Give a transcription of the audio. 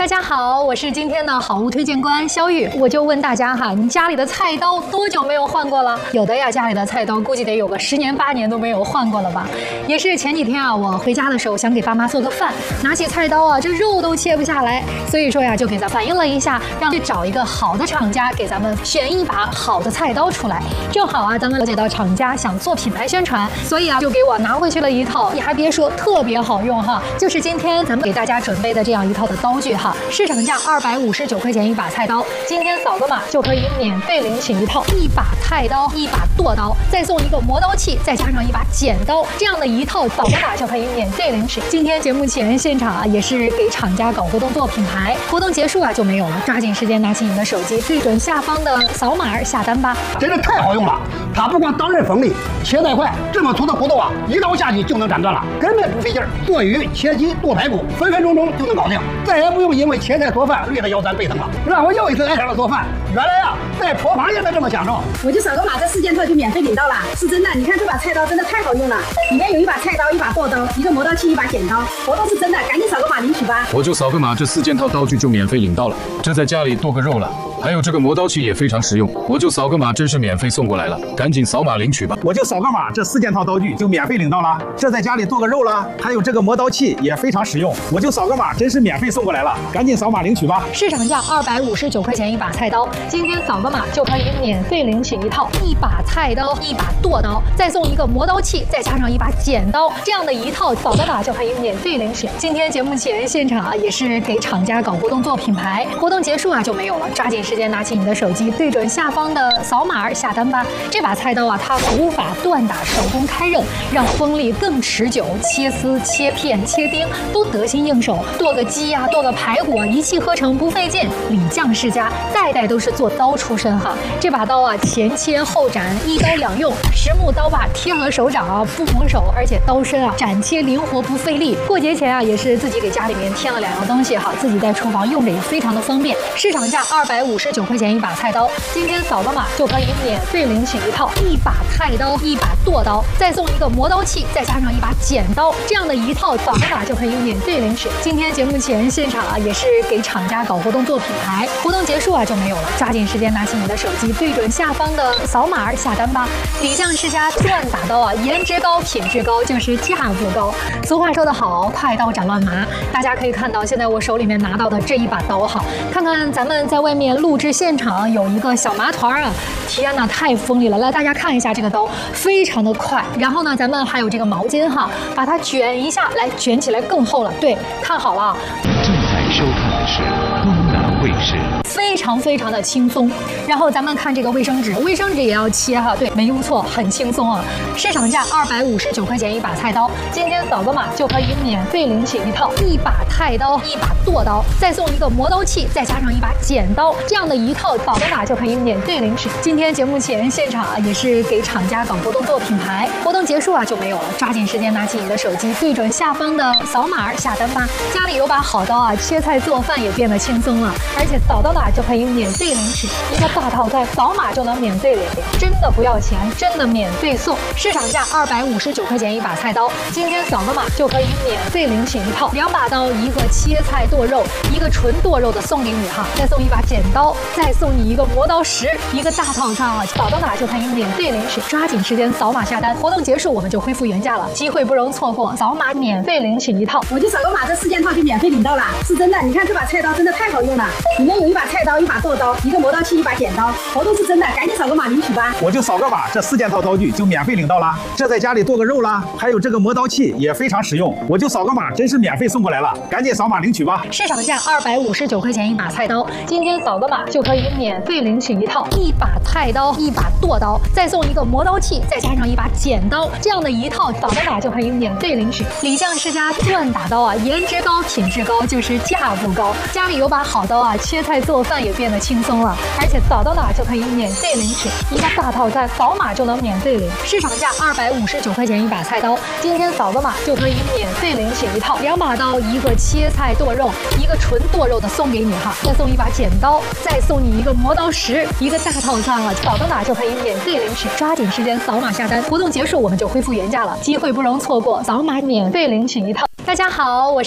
大家好，我是今天的好物推荐官肖玉。我就问大家哈，你家里的菜刀多久没有换过了？有的呀，家里的菜刀估计得有个10年8年都没有换过了吧。也是前几天啊，我回家的时候想给爸妈做个饭，拿起菜刀啊，这肉都切不下来，所以说呀，就给咱反映了一下，让去找一个好的厂家给咱们选一把好的菜刀出来。正好啊，咱们了解到厂家想做品牌宣传，所以啊，就给我拿回去了一套，你还别说，特别好用哈，就是今天咱们给大家准备的这样一套的刀具哈，市场价259块钱一把菜刀，今天扫个码就可以免费领取一套一把菜刀、一把剁刀，再送一个磨刀器，再加上一把剪刀，这样的一套扫个码就可以免费领取。今天节目前现场啊，也是给厂家搞活动做品牌，活动结束啊就没有了，抓紧时间拿起你的手机，对准下方的扫码下单吧。 真的太好用了，它不光刀刃锋利，切带快，这么粗的骨头啊，一刀下去就能斩断了，根本不费劲儿。剁鱼、切鸡、剁排骨，分分钟钟就能搞定，再也不用因为切菜做饭累得腰酸背疼了，让我又一次爱上了做饭。原来啊，在厨房也能这么享受。 我就扫个码，这4件套就免费领到了，是真的。你看这把菜刀真的太好用了，里面有一把菜刀、一把剁刀、一个磨刀器、一把剪刀，活动是真的，赶紧扫个码领取吧。 我就扫个码，这4件套刀具就免费领到了，这在家里剁个肉了。还有这个磨刀器也非常实用，我就扫个码，真是免费送过来了，赶紧扫码领取吧。 我就扫个码，这4件套刀具就免费领到了，这在家里剁个肉了。还有这个磨刀器也非常实用，我就扫个码，真是免费送过来了，赶紧扫码领取吧。 市场价259块钱一把菜刀，今天扫个码就可以免费领取一套一把菜刀、一把剁刀，再送一个磨刀器，再加上一把剪刀，这样的一套扫个码就可以免费领取。今天节目前现场啊，也是给厂家搞活动做品牌，活动结束啊就没有了，抓紧时间拿起你的手机，对准下方的扫码下单吧。这把菜刀啊，它古法锻打，手工开刃，让锋利更持久，切丝、切片、切丁都得心应手。剁个鸡呀、剁个排骨啊，一气呵成，不费劲。李将世家代代都是做刀出身哈。这把刀啊，前切后斩，一刀两用，实木刀把贴合手掌啊，不缝手，而且刀身啊斩切灵活，不费力。过节前啊，也是自己给家里面添了2样东西哈，自己在厨房用着也非常的方便。市场价259块钱一把菜刀，今天扫个码就可以免费领取一套一把菜刀、一把剁刀，再送一个磨刀器，再加上一把剪刀，这样的一套扫个码就可以免费领取。今天节目前现场啊，也是给厂家搞活动做品牌，活动结束啊就没有了，抓紧时间拿起你的手机，对准下方的扫码下单吧。李将世家锻打刀啊，颜值高、品质高，就是价不高。俗话说得好，快刀斩乱麻。大家可以看到，现在我手里面拿到的这一把刀哈，看看咱们在外面录制现场有一个小麻团啊，天哪，太锋利了！来，大家看一下这个刀，非常的快。然后呢，咱们还有这个毛巾哈，把它卷一下，来卷起来更厚了。对，看好了。 正在收看的是东南卫视。 非常的轻松。然后咱们看这个卫生纸，卫生纸也要切哈，对，没用错，很轻松啊。市场价259块钱一把菜刀，今天扫个码就可以免费领取一套一把菜刀、一把剁刀，再送一个磨刀器，再加上一把剪刀，这样的一套扫个码就可以免费领取。今天节目前现场啊，也是给厂家搞活动做品牌，活动结束啊就没有了，抓紧时间拿起你的手机，对准下方的扫码下单吧。家里有把好刀啊，切菜做饭也变得轻松了，而且扫到哪就可以免费领取一个大套餐，扫码就能免费领，真的不要钱，真的免费送。市场价259块钱一把菜刀，今天扫个码就可以免费领取一套2把刀，一个切菜剁肉，一个纯剁肉的送给你哈，再送一把剪刀，再送你一个磨刀石，一个大套餐啊，扫到哪就可以免费领取，抓紧时间扫码下单，活动结束我们就恢复原价了，机会不容错过，扫码免费领取一套。 我就扫个码，这4件套就免费领到了，是真的。你看这把菜刀真的太好用了，里面有一把菜刀、一把剁刀、一个磨刀器、一把剪刀，活动是真的，赶紧扫个码领取吧。 我就扫个码，这4件套刀具就免费领到了，这在家里剁个肉了。还有这个磨刀器也非常实用，我就扫个码，真是免费送过来了，赶紧扫码领取吧。 市场价259块钱一把菜刀，今天扫个码就可以免费领取一套一把菜刀、一把剁刀，再送一个磨刀器，再加上一把剪刀，这样的一套扫个码就可以免费领取。李将世家锻打刀啊，颜值高、品质高，就是价不高。家里有把好刀啊，切菜做饭也变得轻松了，而且扫到哪就可以免费领取一个大套餐，扫码就能免费领。市场价259块钱一把菜刀，今天扫个码就可以免费领取一套2把刀，一个切菜剁肉，一个纯剁肉的送给你哈，再送一把剪刀，再送你一个磨刀石，一个大套餐啊，扫到哪就可以免费领取，抓紧时间扫码下单，活动结束我们就恢复原价了，机会不容错过，扫码免费领取一套。大家好，我是